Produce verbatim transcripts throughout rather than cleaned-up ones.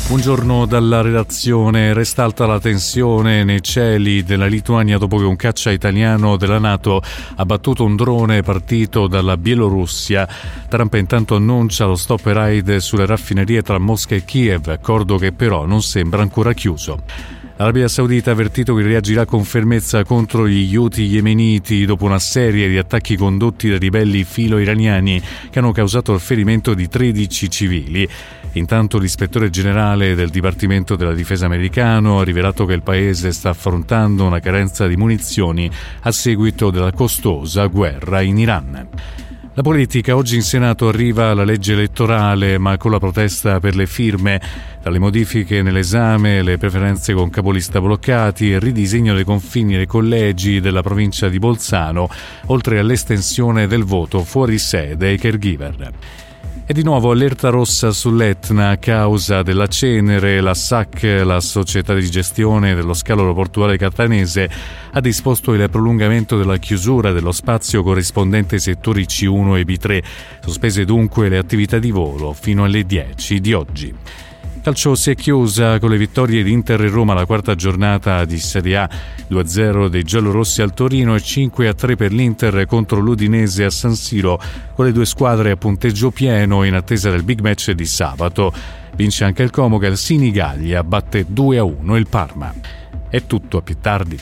Buongiorno dalla redazione. Resta alta la tensione nei cieli della Lituania dopo che un caccia italiano della NATO ha battuto un drone partito dalla Bielorussia. Trump intanto annuncia lo stop ai raid sulle raffinerie tra Mosca e Kiev, accordo che però non sembra ancora chiuso. L'Arabia Saudita ha avvertito che reagirà con fermezza contro gli Houthi yemeniti dopo una serie di attacchi condotti da ribelli filo-iraniani che hanno causato il ferimento di tredici civili. Intanto l'ispettore generale del Dipartimento della Difesa americano ha rivelato che il paese sta affrontando una carenza di munizioni a seguito della costosa guerra in Iran. La politica. Oggi in Senato arriva la legge elettorale, ma con la protesta per le firme. Tra le modifiche nell'esame, le preferenze con capolista bloccati e il ridisegno dei confini dei collegi della provincia di Bolzano, oltre all'estensione del voto fuori sede ai caregiver. E di nuovo allerta rossa sull'Etna a causa della cenere. La S A C, la società di gestione dello scalo aeroportuale catanese, ha disposto il prolungamento della chiusura dello spazio corrispondente ai settori C uno e B tre, sospese dunque le attività di volo fino alle dieci di oggi. Calcio si è chiusa con le vittorie di Inter e Roma alla quarta giornata di Serie A, due a zero dei giallorossi al Torino e cinque a tre per l'Inter contro l'Udinese a San Siro, con le due squadre a punteggio pieno in attesa del big match di sabato. Vince anche il Como che al Sinigallia batte due a uno il Parma. È tutto, a più tardi.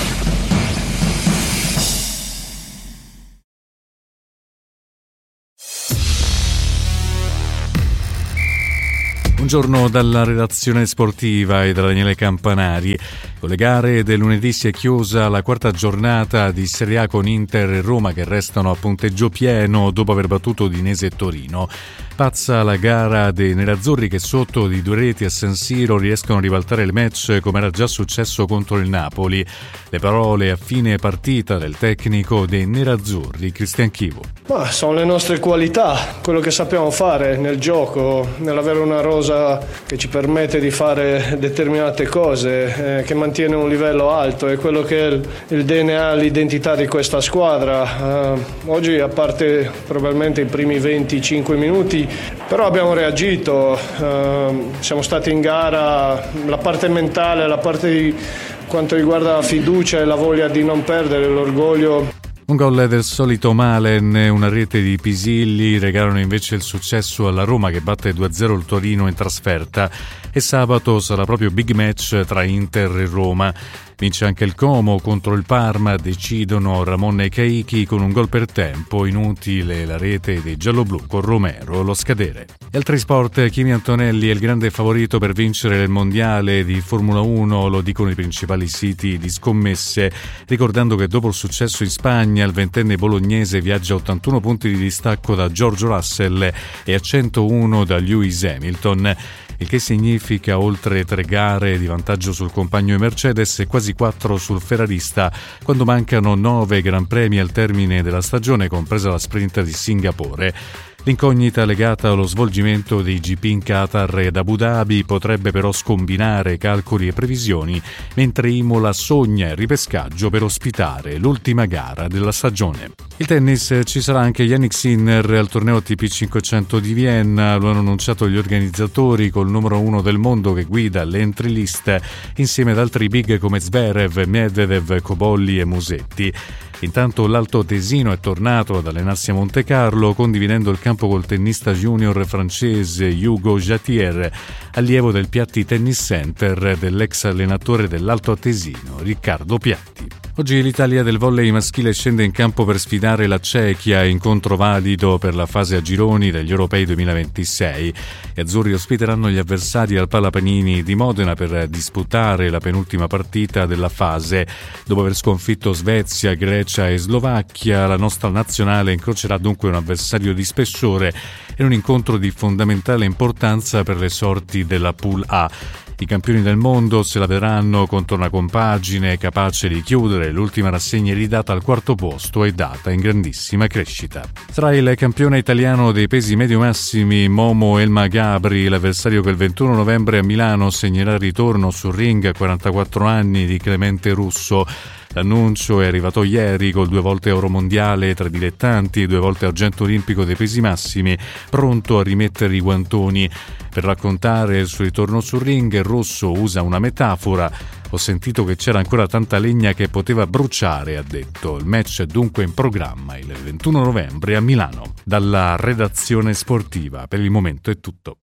Buongiorno dalla redazione sportiva e da Daniele Campanari. Con le gare del lunedì si è chiusa la quarta giornata di Serie A con Inter e Roma che restano a punteggio pieno dopo aver battuto Udinese e Torino. Pazza la gara dei nerazzurri che sotto di due reti a San Siro riescono a ribaltare il match come era già successo contro il Napoli. Le parole a fine partita del tecnico dei nerazzurri, Cristian Chivo. Ma sono le nostre qualità, quello che sappiamo fare nel gioco, nell'avere una rosa che ci permette di fare determinate cose, eh, che mantiene un livello alto, è quello che è il, il D N A, l'identità di questa squadra. Eh, oggi, a parte probabilmente i primi venticinque minuti, però abbiamo reagito, eh, siamo stati in gara, la parte mentale, la parte di quanto riguarda la fiducia e la voglia di non perdere, l'orgoglio. Un gol del solito Malen e una rete di Pisilli regalano invece il successo alla Roma che batte due a zero il Torino in trasferta, e sabato sarà proprio big match tra Inter e Roma. Vince anche il Como contro il Parma, decidono Ramon e Caichi con un gol per tempo, inutile la rete dei gialloblu con Romero lo scadere. E altri sport, Kimi Antonelli è il grande favorito per vincere il mondiale di Formula uno, lo dicono i principali siti di scommesse, ricordando che dopo il successo in Spagna il ventenne bolognese viaggia a ottantuno punti di distacco da George Russell e a centouno da Lewis Hamilton, il che significa oltre tre gare di vantaggio sul compagno di Mercedes e quasi quattro sul ferrarista, quando mancano nove Gran Premi al termine della stagione, compresa la sprint di Singapore. L'incognita legata allo svolgimento dei G P in Qatar ed Abu Dhabi potrebbe però scombinare calcoli e previsioni, mentre Imola sogna il ripescaggio per ospitare l'ultima gara della stagione. Il tennis, ci sarà anche Jannik Sinner al torneo A T P cinquecento di Vienna, lo hanno annunciato gli organizzatori col numero uno del mondo che guida l'entry list insieme ad altri big come Zverev, Medvedev, Cobolli e Musetti. Intanto l'Alto Tesino è tornato ad allenarsi a Monte Carlo, condividendo il campo col tennista junior francese Hugo Jatier, allievo del Piatti Tennis Center dell'ex allenatore dell'Alto Tesino Riccardo Piatti. Oggi l'Italia del volley maschile scende in campo per sfidare la Cechia, incontro valido per la fase a gironi degli Europei duemilaventisei. Gli azzurri ospiteranno gli avversari al Palapanini di Modena per disputare la penultima partita della fase. Dopo aver sconfitto Svezia, Grecia e Slovacchia, la nostra nazionale incrocerà dunque un avversario di spessore e un incontro di fondamentale importanza per le sorti della Pool A. I campioni del mondo se la vedranno contro una compagine capace di chiudere l'ultima rassegna ridata al quarto posto e data in grandissima crescita. Sarà il campione italiano dei pesi medio-massimi Momo Elma Gabri, l'avversario che il ventuno novembre a Milano segnerà il ritorno sul ring a quarantaquattro anni di Clemente Russo. L'annuncio è arrivato ieri col due volte Euromondiale tra dilettanti e due volte argento olimpico dei pesi massimi, pronto a rimettere i guantoni. Per raccontare il suo ritorno sul ring, il rosso usa una metafora. Ho sentito che c'era ancora tanta legna che poteva bruciare, ha detto. Il match è dunque in programma il ventuno novembre a Milano. Dalla redazione sportiva, per il momento è tutto.